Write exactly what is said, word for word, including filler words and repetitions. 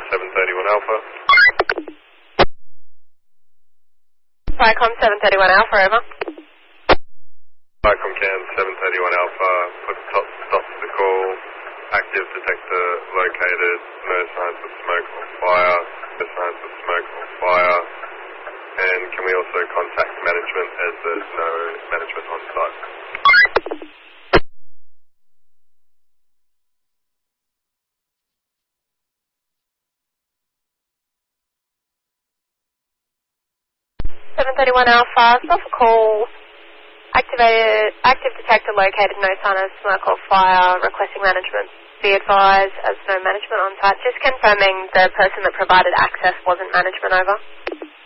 seven thirty-one Alpha. Viacom seven thirty-one Alpha, over. Viacom Cam seven thirty-one Alpha, put stop, stop to the call. Active detector located, no signs of smoke or fire, no signs of smoke or fire. And can we also contact management as there's no management on site? seven thirty-one Alpha, stop for call. Activated, active detector located, no sign of smoke or fire, requesting management. Be advised, as no management on site. Just confirming the person that provided access wasn't management, over.